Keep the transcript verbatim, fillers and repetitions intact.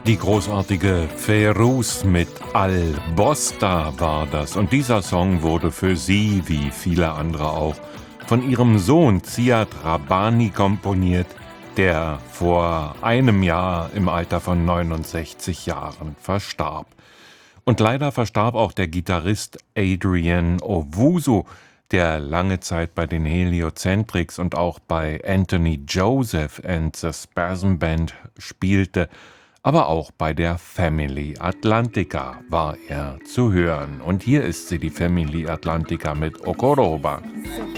Die großartige Fairuz mit Al Bosta war das. Und dieser Song wurde für sie, wie viele andere auch, von ihrem Sohn Ziad Rabbani komponiert, der vor einem Jahr im Alter von neunundsechzig Jahren verstarb. Und leider verstarb auch der Gitarrist Adrian Owusu, der lange Zeit bei den Heliocentrics und auch bei Anthony Joseph and the Spasm Band spielte. Aber auch bei der Family Atlantica war er zu hören. Und hier ist sie, die Family Atlantica mit Okoroba.